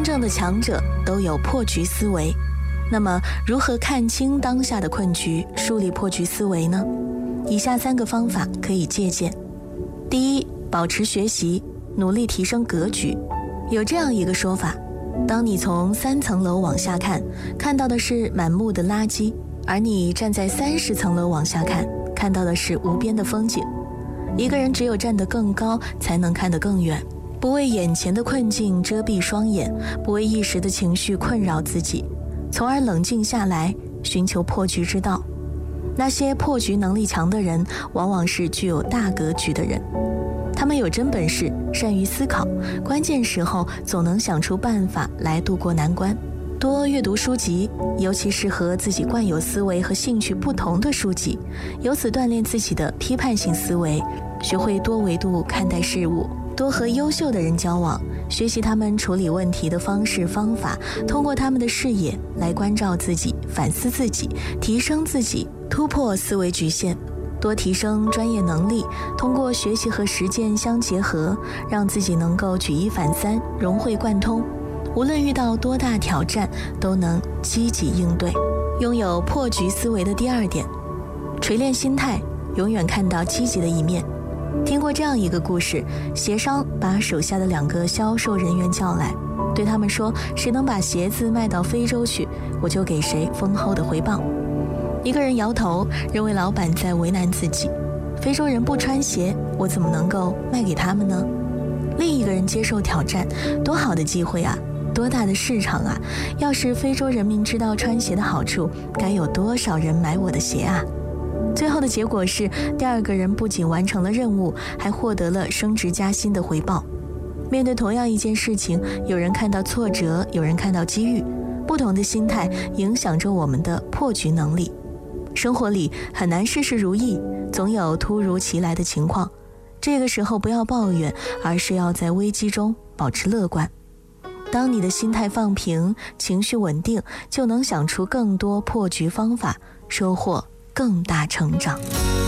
正的强者都有破局思维。那么，如何看清当下的困局，树立破局思维呢？以下3个方法可以借鉴。第一，保持学习，努力提升格局。有这样一个说法，当你从3层楼往下看，看到的是满目的垃圾，而你站在30层楼往下看，看到的是无边的风景。一个人只有站得更高，才能看得更远。不为眼前的困境遮蔽双眼，不为一时的情绪困扰自己，从而冷静下来，寻求破局之道。那些破局能力强的人，往往是具有大格局的人。他们有真本事，善于思考，关键时候总能想出办法来度过难关。多阅读书籍，尤其是和自己惯有思维和兴趣不同的书籍，由此锻炼自己的批判性思维，学会多维度看待事物。多和优秀的人交往，学习他们处理问题的方式方法，通过他们的视野来关照自己，反思自己，提升自己，突破思维局限。多提升专业能力，通过学习和实践相结合，让自己能够举一反三，融会贯通。无论遇到多大挑战，都能积极应对。拥有破局思维的第2点，锤炼心态，永远看到积极的一面。听过这样一个故事，协商把手下的2个销售人员叫来，对他们说，谁能把鞋子卖到非洲去，我就给谁丰厚的回报。一个人摇头，认为老板在为难自己，非洲人不穿鞋，我怎么能够卖给他们呢？另一个人接受挑战，多好的机会啊，多大的市场啊，要是非洲人民知道穿鞋的好处，该有多少人买我的鞋啊。最后的结果是，第2个人不仅完成了任务，还获得了升职加薪的回报。面对同样一件事情，有人看到挫折，有人看到机遇，不同的心态影响着我们的破局能力。生活里很难事事如意，总有突如其来的情况，这个时候不要抱怨，而是要在危机中保持乐观。当你的心态放平，情绪稳定，就能想出更多破局方法，收获更大成长。